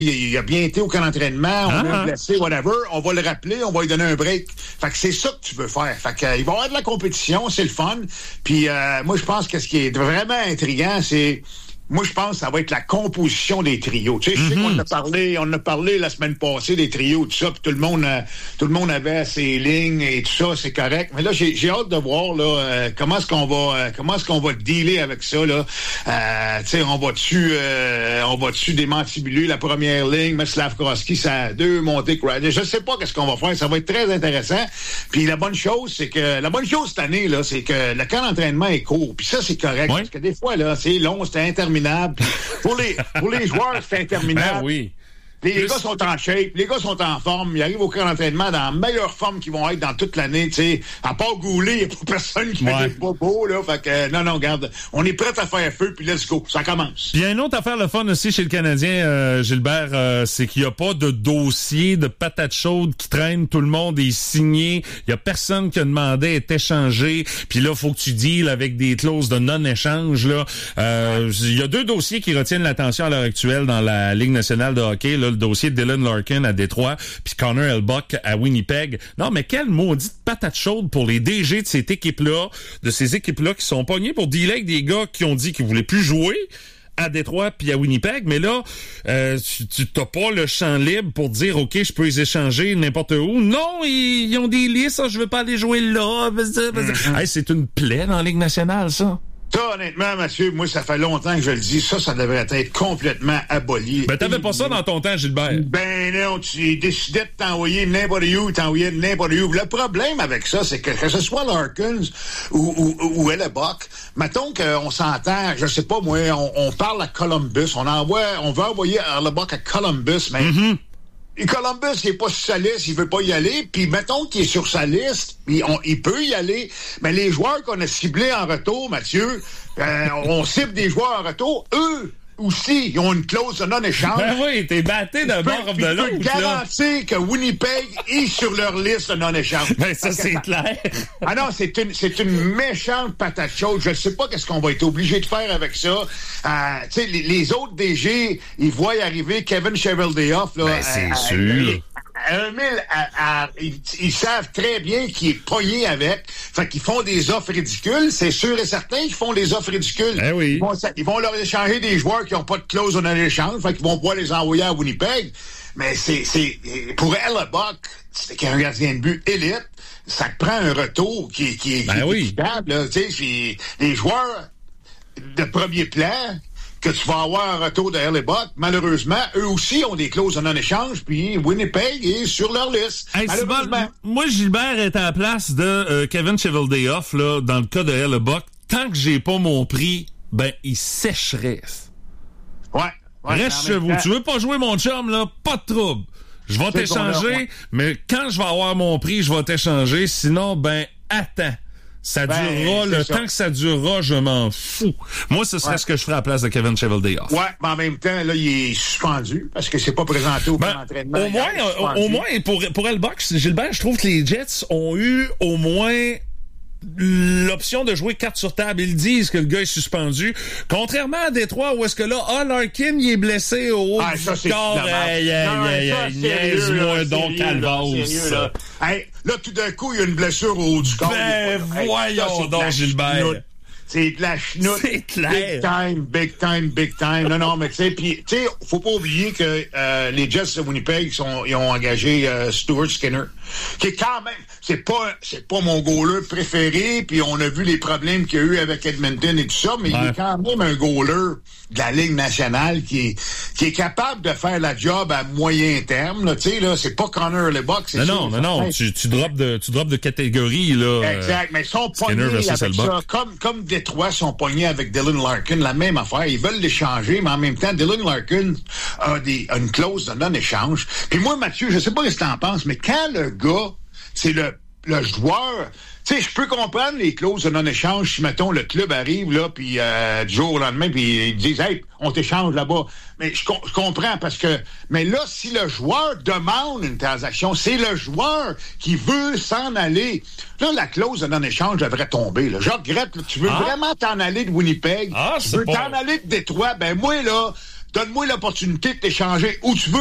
il a bien été au camp d'entraînement, on l'a blessé, whatever, on va le rappeler, on va lui donner un break. Fait que c'est ça que tu veux faire. Fait que il va y avoir de la compétition, c'est le fun. Puis moi, je pense que ce qui est vraiment intriguant, c'est... Moi, je pense que ça va être la composition des trios. Tu sais, je sais qu'on a parlé la semaine passée des trios, tout ça, puis tout le monde avait ses lignes et tout ça, c'est correct. Mais là, j'ai hâte de voir là comment est-ce qu'on va dealer avec ça là. Tu sais, on va-tu démantibuler la première ligne, mettre Slavkovski, ça a 2, monter Kreider. Je sais pas qu'est-ce qu'on va faire. Ça va être très intéressant. Puis la bonne chose cette année là, c'est que le camp d'entraînement est court. Puis ça, c'est correct parce que des fois là, c'est long, c'est interminable. Pour les joueurs, c'est interminable. Ben oui. Les gars sont en shape, les gars sont en forme, ils arrivent au camp d'entraînement dans la meilleure forme qu'ils vont être dans toute l'année, tu sais. À part Goulet, il n'y a pas personne qui fait des bobos, là. Fait que, non, regarde, on est prêt à faire feu, puis let's go, ça commence. Puis il y a une autre affaire le fun aussi chez le Canadien, Gilbert, c'est qu'il n'y a pas de dossier de patates chaudes qui traîne, tout le monde est signé, il y a personne qui a demandé à être échangé, puis là, faut que tu deals avec des clauses de non-échange, là. Il y a 2 dossiers qui retiennent l'attention à l'heure actuelle dans la Ligue nationale de hockey, là, le dossier de Dylan Larkin à Détroit, puis Connor Hellebuyck à Winnipeg. Non, mais quelle maudite patate chaude pour les DG de ces équipes-là qui sont pognés pour dealer avec des gars qui ont dit qu'ils voulaient plus jouer à Détroit puis à Winnipeg, mais là, tu t'as pas le champ libre pour dire, OK, je peux les échanger n'importe où. Non, ils ont des listes, je veux pas aller jouer là. Hey, c'est une plaie dans la Ligue nationale, ça. Ça, honnêtement, Mathieu, moi, ça fait longtemps que je le dis. Ça devrait être complètement aboli. Ben, t'avais pas ça dans ton temps, Gilbert. Ben non, tu décidais de t'envoyer n'importe où, t'envoyais n'importe où. Le problème avec ça, c'est que ce soit Larkins ou Hellebuyck, mettons qu'on s'entend, je sais pas, moi, on parle à Columbus, on veut envoyer Hellebuyck à Columbus, mais... Et Columbus, il est pas sur sa liste, il veut pas y aller, puis mettons qu'il est sur sa liste, il peut y aller, mais les joueurs qu'on a ciblés en retour, Mathieu, on cible des joueurs en retour, eux aussi, ils ont une clause de non-échange. Ben oui, t'es batté d'un bord ou de l'autre. Je peux garantir que Winnipeg est sur leur liste de non-échange. Ben ça, c'est clair. Ah non, c'est une méchante patate chaude. Je sais pas qu'est-ce qu'on va être obligé de faire avec ça. Tu sais, les autres DG, ils voient arriver Kevin Cheveldayoff. Là, ben c'est sûr. Ils savent très bien qu'il est pogné avec. Fait qu'ils font des offres ridicules. C'est sûr et certain qu'ils font des offres ridicules. Ben oui. Ils vont leur échanger des joueurs qui n'ont pas de clause en échange. Fait qu'ils vont pouvoir les envoyer à Winnipeg. Mais c'est pour Hellebuyck, c'est un gardien de but élite. Ça te prend un retour qui est équitable. Tu sais, les joueurs de premier plan que tu vas avoir un retour de Hellebuyck, malheureusement, eux aussi ont des clauses de non-échange, puis Winnipeg est sur leur liste. Hey, malheureusement. Moi, Gilbert est à la place de Kevin Cheveldayoff, là, dans le cas de Hellebuyck. Tant que j'ai pas mon prix, ben, il sécherait. Ouais. Reste chez vous. Tu veux pas jouer mon chum, là? Pas de trouble. Je vais t'échanger, mais quand je vais avoir mon prix, je vais t'échanger. Sinon, ben, attends. Ça durera, le temps que ça durera, je m'en fous. Moi, ce serait ce que je ferais à la place de Kevin Cheveldayoff. Ouais, mais en même temps, là, il est suspendu parce que c'est pas présenté au plan d'entraînement. Au moins, pour Hellebuyck, Gilbert, je trouve que les Jets ont eu au moins l'option de jouer carte sur table. Ils disent que le gars est suspendu. Contrairement à Détroit, où est-ce que là, Larkin, il est blessé au haut du corps. Niaise-moi donc, Calvas. Là, tout d'un coup, il y a une blessure au haut du corps. Ben, voyons donc, Gilbert. C'est de la chenoute. C'est clair. Big time. Non, mais tu sais, faut pas oublier que les Jets de Winnipeg, ils ont engagé Stuart Skinner, qui est quand même, c'est pas mon goaler préféré, puis on a vu les problèmes qu'il y a eu avec Edmonton et tout ça, mais il est quand même un goaler de la Ligue nationale qui est capable de faire la job à moyen terme, là, tu sais, là, c'est pas Connor Hellebuyck, c'est Non, tu drops de catégorie, là. Exact, mais ils sont pognés avec ça, comme Détroit sont pognés avec Dylan Larkin, la même affaire, ils veulent l'échanger, mais en même temps, Dylan Larkin a une clause de non-échange. Puis moi, Mathieu, je sais pas ce que t'en penses, mais quand le gars, c'est le joueur, tu sais, je peux comprendre les clauses de non-échange si, mettons, le club arrive, là, puis du jour au lendemain, puis ils disent « Hey, on t'échange là-bas ». Mais je comprends parce que... Mais là, si le joueur demande une transaction, c'est le joueur qui veut s'en aller. Là, la clause de non-échange devrait tomber. Là. Je regrette, là, tu veux vraiment t'en aller de Winnipeg, tu veux t'en aller de Détroit, ben moi, là... donne-moi l'opportunité de t'échanger où tu veux.